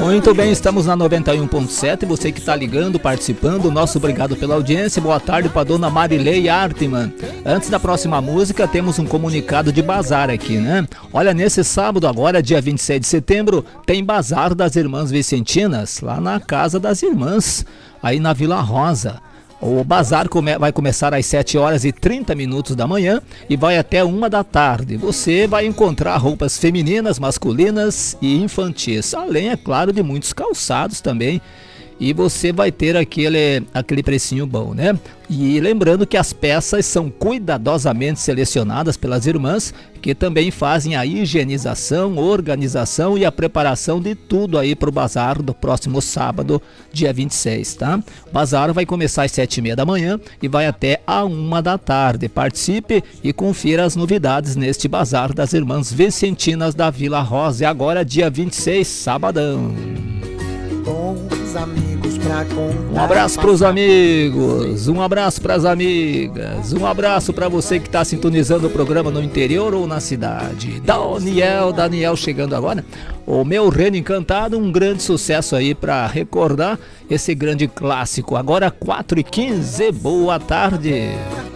Muito bem, estamos na 91.7. Você que está ligando, participando, nosso obrigado pela audiência. Boa tarde para dona Marilei Artman. Antes da próxima música, temos um comunicado de bazar aqui, né? Olha, nesse sábado agora, dia 26 de setembro, tem bazar das Irmãs Vicentinas, lá na Casa das Irmãs, aí na Vila Rosa. O bazar vai começar às 7 horas e 30 minutos da manhã e vai até 1 da tarde. Você vai encontrar roupas femininas, masculinas e infantis, além, é claro, de muitos calçados também. E você vai ter aquele precinho bom, né? E lembrando que as peças são cuidadosamente selecionadas pelas irmãs, que também fazem a higienização, organização e a preparação de tudo aí para o bazar do próximo sábado, dia 26, tá? O bazar vai começar às 7h30 da manhã e vai até a 1 da tarde. Participe e confira as novidades neste bazar das Irmãs Vicentinas da Vila Rosa. E agora, dia 26, sabadão. Um abraço para os amigos, um abraço para as amigas, um abraço para você que está sintonizando o programa no interior ou na cidade. Daniel chegando agora. O Meu Reino Encantado, um grande sucesso aí para recordar esse grande clássico. Agora 4h15, boa tarde.